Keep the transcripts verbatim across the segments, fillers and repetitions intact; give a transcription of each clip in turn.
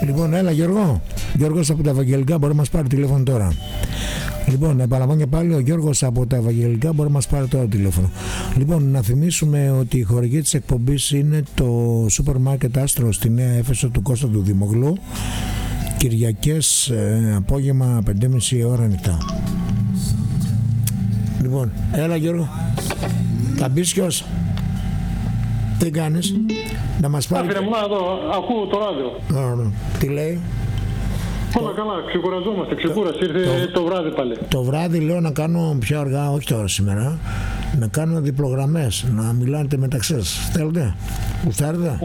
Λοιπόν, έλα Γιώργο. Γιώργος από τα Ευαγγελικά μπορεί να μας πάρει τηλέφωνο τώρα. Λοιπόν, επαναλαμβάνω και πάλι, ο Γιώργος από τα Ευαγγελικά μπορεί να μας πάρει τώρα τηλέφωνο. Λοιπόν, να θυμίσουμε ότι η χορηγή της εκπομπής είναι το σούπερ μάρκετ Άστρο στη Νέα Έφεσο του Κώστα του Δημογλού. Κυριακές ε, απόγευμα πέντε και μισή ώρα νυχτά. Λοιπόν, έλα Γιώργο. Καμπίσιος. Τι κάνεις? Να μας πάρει... Άφηνε μου εδώ, ακούω το ράδιο. Α, ναι. Τι λέει? Όλα καλά, ξεκουραζόμαστε, ξεκούρασε, ήρθε το, το βράδυ πάλι. Το βράδυ λέω να κάνω πιο αργά, όχι τώρα σήμερα, να κάνω διπλογραμμές, να μιλάτε μεταξύ σας. Θέλετε? Γουστάρετε? Α,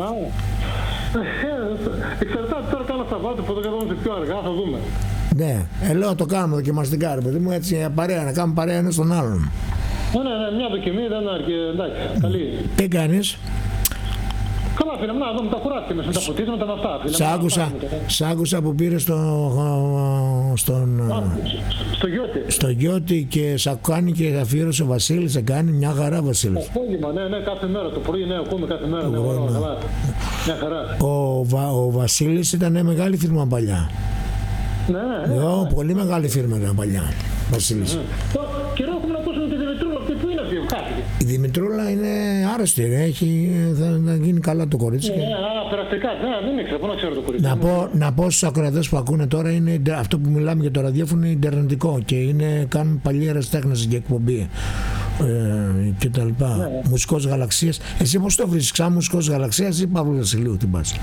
εξαρτάται τώρα κάνα Σαββάτο, πότε καθόμαστε πιο αργά, θα δούμε. Ναι, ε, λέω το κάνουμε δοκιμαστικά, ρε παιδί μου, έτσι παρέα, να κάνουμε παρέα ένα στον άλλον. Ναι, ναι, ναι, μια δοκιμή δεν αρκεί, εντάξει, καλή. Τι κάνεις? Καλά, φίλε, να δούμε τα κουράστηκες με τα ποτίσματα με αυτά. Σ' άκουσα, σ' άκουσα που πήρε στο, στον, στο Γιώτη. στο Γιώτη και σ' κάνει και αφιέρωσε ο Βασίλης, σε κάνει μια χαρά Βασίλης. Απόγευμα, ναι, ναι, κάθε μέρα, το πρωί, ναι, ακούμε κάθε μέρα, ναι, ωραία, καλά, μια χαρά. Ο, Βα, ο Βασίλης ήταν μεγάλη φίρμα παλιά. Ναι, ναι, ναι. Yo, πολύ μεγάλη φίρμα ήταν παλιά, Βασίλης. Ναι. Καιρό έχουμε να ακούσουμε τη Δημητρούλα, αυτή που είναι αυτή, χάθηκε. Η Δημητρούλα είναι άρρωστη, έχει, θα, θα γίνει καλά το κορίτσι. Ναι, α, περαστικά, ναι, δεν ήξερα, πού να ξέρω το κορίτσι. Να πω, να πω στους ακροατές που ακούνε τώρα, είναι αυτό που μιλάμε για το ραδιόφωνο είναι ιντερνετικό και είναι, κάνουν παλιές ερασιτέχνες και εκπομπή ε, και τα λοιπά. Ναι. Μουσικός Γαλαξίας. Εσύ πώς το βρίσκεις, σαν Μουσικός Γαλαξίας ή Παύλου Βασιλείου, τι πας?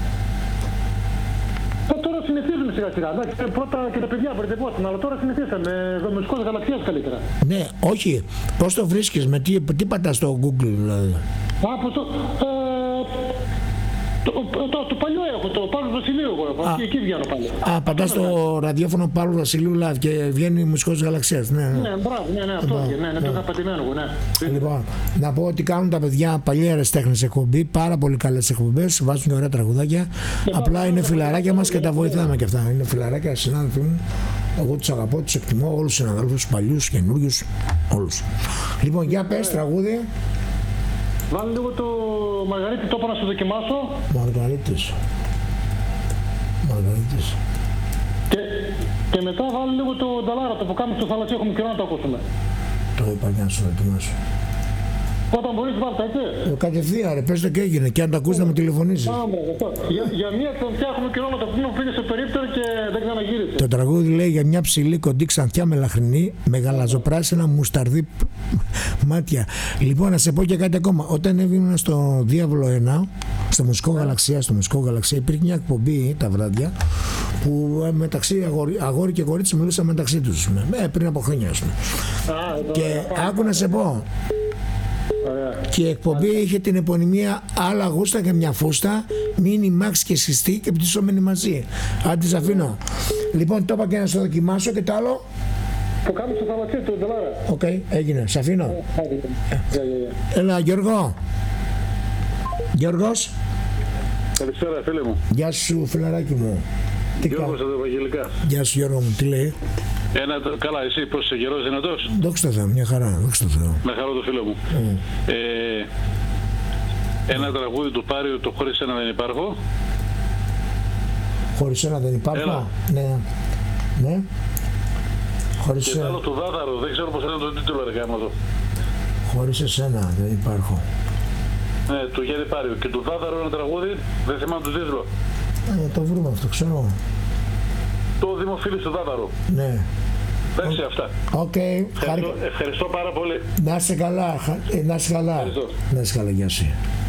Τώρα συνηθίζουμε σιγά σιγά. Εντάξει, πρώτα και τα παιδιά μπερδευόταν, αλλά τώρα συνηθίσαμε. Μουσικός Γαλαξίας καλύτερα. Ναι, όχι. Πώς το βρίσκεις, με τι, τι πατάς στο Google δηλαδή? Α, πώς το... Ε, το, το, το παλιό έχω, το Παύλου Βασιλείου εγώ, α, εκεί βγαίνω πάλι. Α, πατάς το ραδιόφωνο Παύλου Βασιλείου live και βγαίνει Μουσικός Γαλαξίας, ναι. Ναι, ναι μπράβο, ναι, ναι, αυτό βγαίνει, ναι, ναι, το είχα πατημένο εγώ, ναι. Λοιπόν, να πω ότι κάνουν τα παιδιά παλιές τέχνες εκπομπή, πάρα πολύ καλές εκπομπές, βάζουν και ωραία τραγουδάκια. Απλά είναι φιλαράκια μας και τα βοηθάμε και αυτά. Είναι φιλαράκια, συνάδελφοι μου. Εγώ τους αγαπώ, τους εκτιμώ, όλους τους συναδέλφους, παλιούς, καινούριους, όλους. Λοιπόν, για πες τραγούδι. Βάλε λίγο το Μαργαρίτη, το είπα να σου δοκιμάσω. Μαργαρίτης. Μαργαρίτης. Και, και μετά βάλε λίγο το Νταλάρα, το που κάνουμε στο θαλασσί, έχουμε καιρό να το ακούσουμε. Το είπα για να σου δοκιμάσω. Όταν μπορείς βάλτε, έτσι. Ε, κατευθείαν ρε, πες το και έγινε και αν το ακούς να με τηλεφωνήσεις. Για, για μία ξανθιά έχουμε καιρό να το πούμε, πήγε σε περίπτερο και δεν ξαναγύρισε. Το τραγούδι λέει για μια ψηλή κοντή ξανθιά μελαχρινή με γαλαζοπράσινα μουσταρδί μάτια. Λοιπόν, να σε πω και κάτι ακόμα. Όταν έβγαινα στο Διάβολο ένα, στο Μουσικό Γαλαξία, στο Μουσικό Γαλαξία υπήρχε μια εκπομπή τα βράδια που μεταξύ αγόρι, αγόρι και κορίτσι μιλούσαν μεταξύ τους. Ε, πριν από χρόνια, ας πούμε. Και άκου να σε πω. Ωραία. Και η εκπομπή είχε την επωνυμία Άλλα γούστα και μια φούστα, μίνι μάξ και συστή και πτυσσόμενοι μαζί. Αν τις αφήνω. Λοιπόν, το είπα και να στο δοκιμάσω και το άλλο. Το κάνω στο θαλασσί του Ντελάρα. Οκ, okay, έγινε. Σ' αφήνω. Έλα, Γιώργο. Γιώργος. Καλησπέρα, φίλε μου. Γεια σου, φιλαράκι μου. Γιώργος από τα Ευαγγελικά. Γεια σου, Γιώργο μου. Τι λέει? Ένα, καλά, εσύ πώς είσαι, γερός, δυνατός? Δόξα τω Θεώ, μια χαρά, δόξα τω Θεώ. Με χαρό το φίλο μου. Mm. Ε, ένα τραγούδι του Πάριου, το Χωρίς Ένα Δεν Υπάρχω. Χωρίς Ένα Δεν Υπάρχω? Ναι. Ναι. Χωρίς... Και άλλο του Δάδαρο, δεν ξέρω πώς είναι το τίτλο, ρε γάμο. Χωρίς Εσένα Δεν Υπάρχω. Ναι, του Γιάννη Πάριου. Και του Δάδαρο ένα τραγούδι, δεν θυμάμαι το τίτλο. Ε, το βρούμε αυτό, ξέρω. Το Δημοφίλης του Δάδαρο. Ναι. Εντάξει, αυτά. Οκ. Okay. Ευχαριστώ, ευχαριστώ πάρα πολύ. Να είσαι καλά. Να είσαι καλά. Ευχαριστώ. Να είσαι καλά, γεια σου.